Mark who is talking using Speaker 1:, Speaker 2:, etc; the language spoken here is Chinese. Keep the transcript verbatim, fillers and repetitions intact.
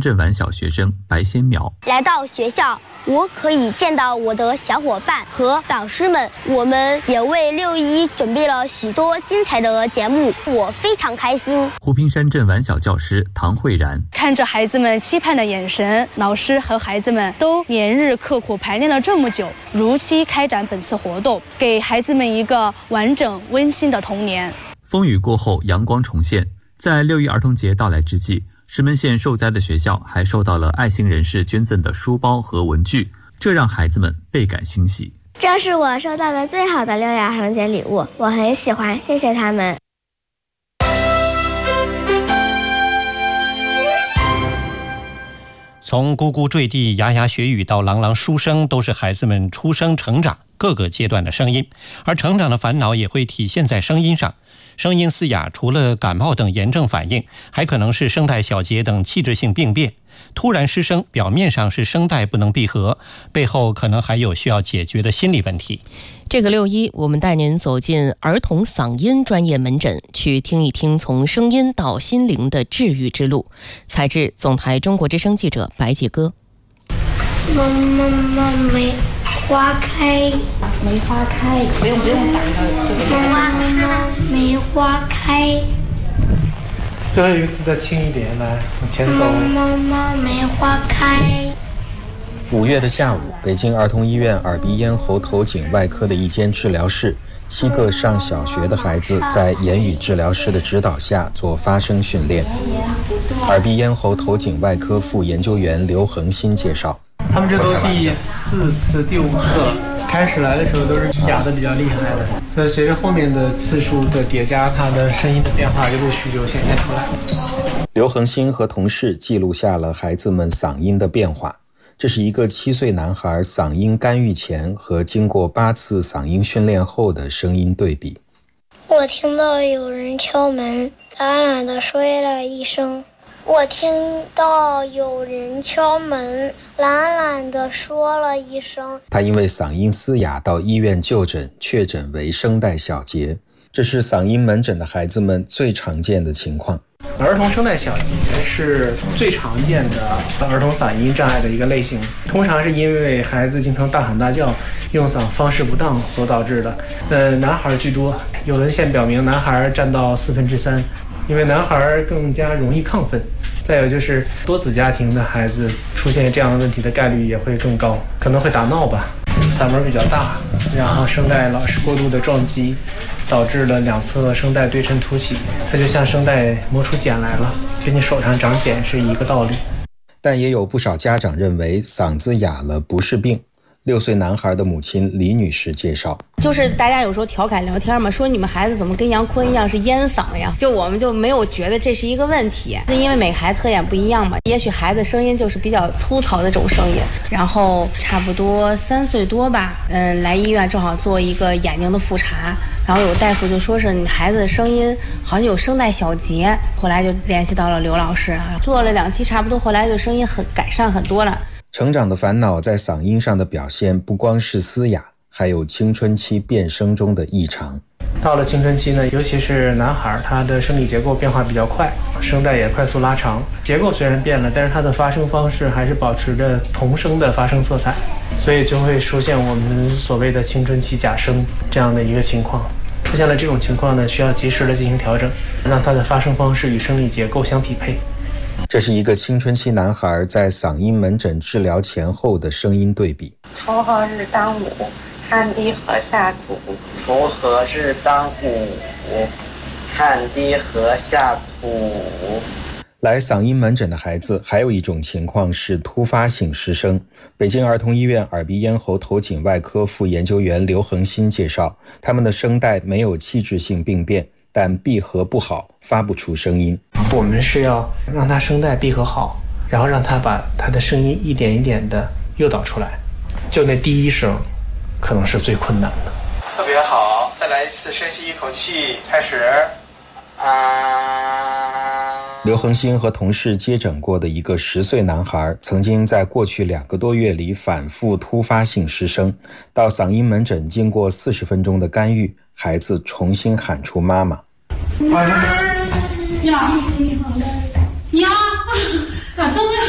Speaker 1: 镇晚小学生白先苗。
Speaker 2: 来到学校，我可以见到我的小伙伴和导师们，我们也为六一准备了许多精彩的节目，我非常开心。
Speaker 1: 湖滨山镇晚小教师唐慧然，
Speaker 3: 看着孩子们期盼的眼神，老师和孩子们都连日刻苦排练了这么久，如期开展本次活动，给孩子们一个完整温馨的童年。
Speaker 1: 风雨过后，阳光重现。在六一儿童节到来之际，石门县受灾的学校还收到了爱心人士捐赠的书包和文具，这让孩子们倍感欣喜。
Speaker 4: 这是我收到的最好的六一儿童节礼物，我很喜欢，谢谢他们。
Speaker 5: 从咕咕坠地、牙牙学语到朗朗书声，都是孩子们出生成长各个阶段的声音，而成长的烦恼也会体现在声音上。声音嘶哑，除了感冒等炎症反应，还可能是声带小结等器质性病变。突然失声，表面上是声带不能闭合，背后可能还有需要解决的心理问题。
Speaker 6: 这个六一，我们带您走进儿童嗓音专业门诊，去听一听从声音到心灵的治愈之路。采自总台中国之声记者白杰歌。
Speaker 7: 妈妈妈梅花开，梅花开，不用不用打个，花开，梅花开。
Speaker 8: 最后一个字再轻一点，来往前走。
Speaker 7: 妈妈梅花开。
Speaker 9: 五月的下午，北京儿童医院耳鼻咽喉头颈外科的一间治疗室，七个上小学的孩子在言语治疗师的指导下做发声训练。耳鼻咽喉头颈外科副研究员刘恒新介绍，
Speaker 8: 他们这都第四次、第五次，开始来的时候都是哑的比较厉害的，所以随着后面的次数的叠加，他的声音的变化就陆续就显现出来。
Speaker 9: 刘恒新和同事记录下了孩子们嗓音的变化。这是一个七岁男孩嗓音干预前和经过八次嗓音训练后的声音对比。
Speaker 7: 我听到有人敲门，懒懒地说了一声。我听到有人敲门，懒懒地说了一声。
Speaker 9: 他因为嗓音嘶哑到医院就诊，确诊为声带小结。这是嗓音门诊的孩子们最常见的情况。
Speaker 8: 儿童声带小结是最常见的儿童嗓音障碍的一个类型，通常是因为孩子经常大喊大叫，用嗓方式不当所导致的。呃，男孩居多，有文献表明男孩占到四分之三，因为男孩更加容易亢奋。再有就是多子家庭的孩子出现这样的问题的概率也会更高，可能会打闹吧，嗓门比较大，然后声带老是过度的撞击，导致了两侧声带对称凸起，它就像声带磨出茧来了，跟你手上长茧是一个道理。
Speaker 9: 但也有不少家长认为嗓子哑了不是病。六岁男孩的母亲李女士介绍，
Speaker 10: 就是大家有时候调侃聊天嘛，说你们孩子怎么跟杨坤一样是烟嗓呀，就我们就没有觉得这是一个问题，因为每个孩子特点不一样嘛，也许孩子声音就是比较粗糙的这种声音。然后差不多三岁多吧，嗯，来医院正好做一个眼睛的复查，然后有大夫就说是你孩子的声音好像有声带小结，后来就联系到了刘老师，做了两期，差不多后来就声音很改善很多了。
Speaker 9: 成长的烦恼在嗓音上的表现不光是嘶哑，还有青春期变声中的异常。
Speaker 8: 到了青春期呢，尤其是男孩，他的生理结构变化比较快，声带也快速拉长，结构虽然变了，但是他的发声方式还是保持着童声的发声色彩，所以就会出现我们所谓的青春期假声这样的一个情况。出现了这种情况呢，需要及时的进行调整，让他的发声方式与生理结构相匹配。
Speaker 9: 这是一个青春期男孩在嗓音门诊治疗前后的声音对比。
Speaker 11: 锄禾日当午，汗滴禾下土。锄禾日当午，汗滴禾下土。
Speaker 9: 来嗓音门诊的孩子还有一种情况是突发性失声。北京儿童医院耳鼻咽喉头颈外科副研究员刘恒新介绍，他们的声带没有器质性病变，但闭合不好，发不出声音。
Speaker 8: 我们是要让他声带闭合好，然后让他把他的声音一点一点的诱导出来，就那第一声可能是最困难的。特别好，再来一次，深吸一口气，开始。啊。
Speaker 9: 刘恒新和同事接诊过的一个十岁男孩，曾经在过去两个多月里反复突发性失声，到嗓音门诊经过四十分钟的干预，孩子重新喊出妈妈。
Speaker 12: 呀呀，咋这么